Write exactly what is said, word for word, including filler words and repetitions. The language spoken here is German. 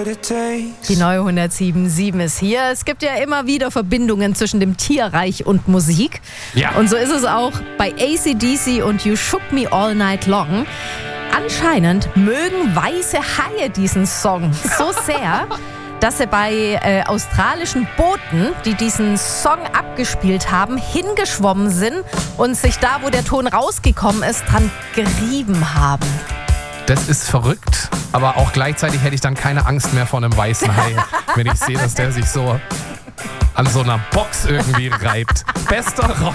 Die neue hundertsieben sieben ist hier. Es gibt ja immer wieder Verbindungen zwischen dem Tierreich und Musik. Ja. Und so ist es auch bei A C D C und You Shook Me All Night Long. Anscheinend mögen weiße Haie diesen Song so sehr, dass sie bei äh, australischen Booten, die diesen Song abgespielt haben, hingeschwommen sind und sich da, wo der Ton rausgekommen ist, dran gerieben haben. Das ist verrückt, aber auch gleichzeitig hätte ich dann keine Angst mehr vor einem weißen Hai, wenn ich sehe, dass der sich so an so einer Box irgendwie reibt. Bester Rock